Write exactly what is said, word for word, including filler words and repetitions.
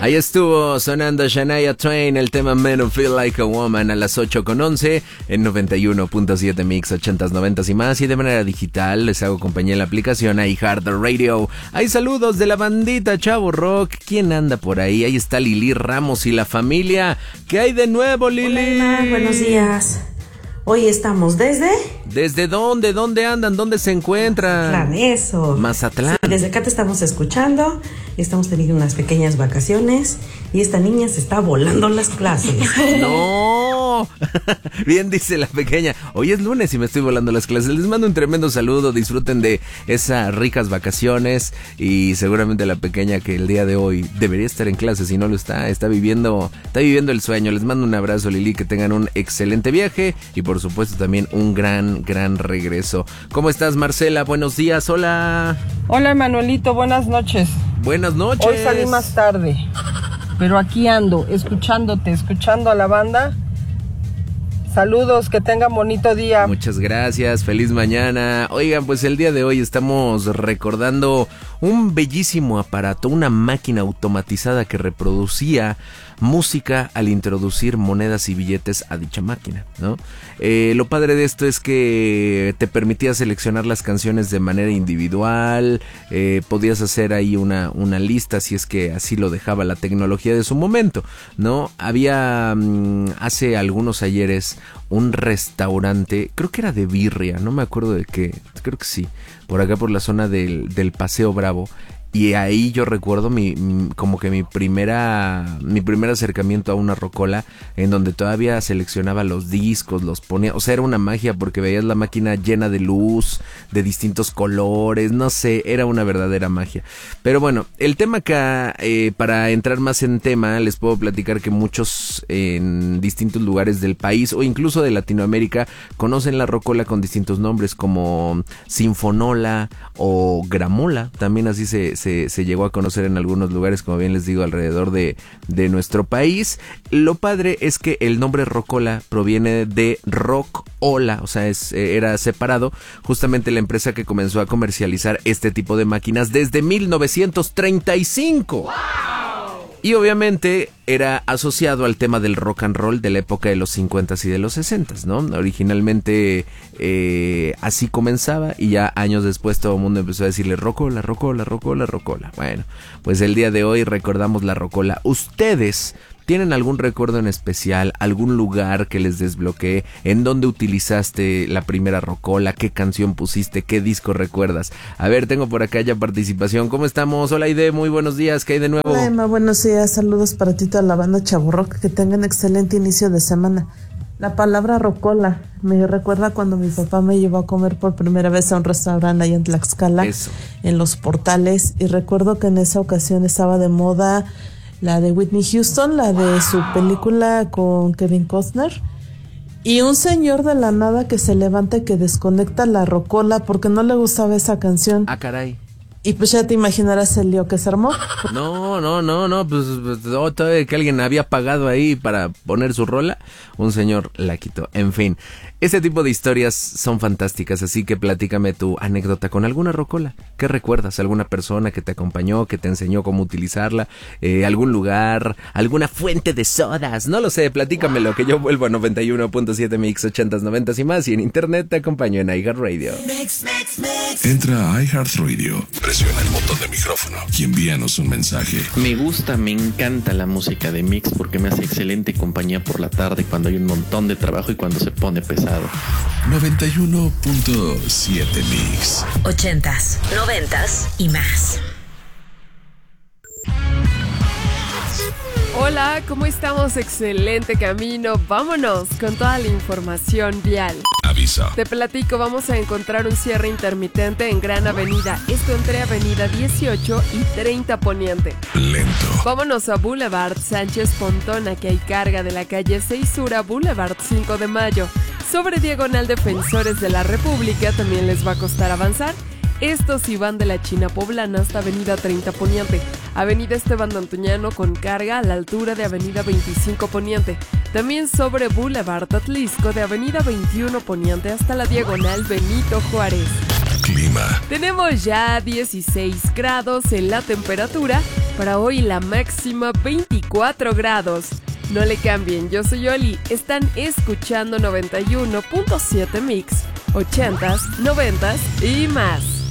Ahí estuvo sonando Shania Twain, el tema Men Who Feel Like a Woman a las ocho con once en noventa y uno punto siete Mix, ochentas, noventas y más. Y de manera digital les hago compañía en la aplicación iHeartRadio. Hay saludos de la bandita Chavo Rock. ¿Quién anda por ahí? Ahí está Lili Ramos y la familia. ¿Qué hay de nuevo, Lili? Hola, Emma, buenos días. Hoy estamos desde... ¿Desde dónde? ¿Dónde andan? ¿Dónde se encuentran? Mazatlán, eso. Mazatlán. Sí, desde acá te estamos escuchando. Estamos teniendo unas pequeñas vacaciones y esta niña se está volando las clases. ¡No! Bien dice la pequeña. Hoy es lunes y me estoy volando las clases. Les mando un tremendo saludo. Disfruten de esas ricas vacaciones. Y seguramente la pequeña que el día de hoy debería estar en clase. Si no lo está, está viviendo, está viviendo el sueño. Les mando un abrazo, Lili. Que tengan un excelente viaje. Y por supuesto también un gran, gran regreso. ¿Cómo estás, Marcela? Buenos días. Hola. Hola, Manuelito. Buenas noches. Buenas noches. Hoy salí más tarde, pero aquí ando, escuchándote, escuchando a la banda. Saludos, que tengan bonito día. Muchas gracias, feliz mañana. Oigan, pues el día de hoy estamos recordando un bellísimo aparato, una máquina automatizada que reproducía música al introducir monedas y billetes a dicha máquina, ¿no? Eh, lo padre de esto es que te permitía seleccionar las canciones de manera individual, eh, podías hacer ahí una, una lista si es que así lo dejaba la tecnología de su momento, ¿no? Había mmm, hace algunos ayeres un restaurante, creo que era de birria, no me acuerdo de qué, creo que sí, por acá por la zona del, del Paseo Bravo. Y ahí yo recuerdo mi, como que mi primera, mi primer acercamiento a una rocola, en donde todavía seleccionaba los discos, los ponía, o sea, era una magia porque veías la máquina llena de luz, de distintos colores, no sé, era una verdadera magia. Pero bueno, el tema acá, eh, para entrar más en tema, les puedo platicar que muchos en distintos lugares del país o incluso de Latinoamérica conocen la rocola con distintos nombres como sinfonola o gramola, también así se Se, se llegó a conocer en algunos lugares, como bien les digo, alrededor de, de nuestro país. Lo padre es que el nombre rocola proviene de rock ola, o sea, es, era separado, justamente la empresa que comenzó a comercializar este tipo de máquinas desde mil novecientos treinta y cinco. ¡Wow! Y obviamente era asociado al tema del rock and roll de la época de los cincuentas y de los sesentas, ¿no? Originalmente eh, así comenzaba y ya años después todo el mundo empezó a decirle rocola, rocola, rocola, rocola. Bueno, pues el día de hoy recordamos la rocola. ¿Ustedes tienen algún recuerdo en especial, algún lugar que les desbloquee, en dónde utilizaste la primera rocola, qué canción pusiste, qué disco recuerdas? A ver, tengo por acá ya participación. ¿Cómo estamos? Hola Aide, muy buenos días, ¿qué hay de nuevo? Hola Emma, buenos días, saludos para ti, toda la banda Chavo Rock, que tengan excelente inicio de semana. La palabra rocola me recuerda cuando mi papá me llevó a comer por primera vez a un restaurante allá en Tlaxcala, Eso. en Los Portales, y recuerdo que en esa ocasión estaba de moda la de Whitney Houston, la de su película con Kevin Costner, y un señor de la nada que se levanta y que desconecta la rocola porque no le gustaba esa canción. Ah, caray. Y pues ya te imaginarás el lío que se armó. No, no, no, no, pues, pues no, todavía que alguien había pagado ahí para poner su rola, un señor la quitó. En fin, este tipo de historias son fantásticas, así que platícame tu anécdota con alguna rocola. ¿Qué recuerdas? ¿Alguna persona que te acompañó, que te enseñó cómo utilizarla? Eh, ¿Algún lugar? ¿Alguna fuente de sodas? No lo sé, platícamelo, que yo vuelvo a noventa y uno punto siete Mix, ochentas, noventas y más, y en internet te acompaño en iHeartRadio. Mix, mix, mix. Entra a iHeartRadio, presiona el botón de micrófono y envíanos un mensaje. Me gusta, me encanta la música de Mix porque me hace excelente compañía por la tarde cuando hay un montón de trabajo y cuando se pone pesado. noventa y uno punto siete Mix. Ochentas, noventas y más. Hola, ¿cómo estamos? Excelente camino. Vámonos con toda la información vial. Aviso. Te platico, vamos a encontrar un cierre intermitente en Gran Avenida. Esto entre Avenida dieciocho y treinta Poniente. Lento. Vámonos a Boulevard Sánchez Pontona, que hay carga de la calle seis Sur a Boulevard cinco de Mayo. Sobre diagonal Defensores de la República también les va a costar avanzar. Estos sí van de la China Poblana hasta Avenida treinta Poniente, Avenida Esteban de Antuñano con carga a la altura de Avenida veinticinco Poniente, también sobre Boulevard Atlisco de Avenida veintiuno Poniente hasta la diagonal Benito Juárez. clima. Tenemos ya dieciséis grados en la temperatura. Para hoy la máxima veinticuatro grados. No le cambien, yo soy Oli. Están escuchando noventa y uno punto siete Mix. ochentas, noventas y más.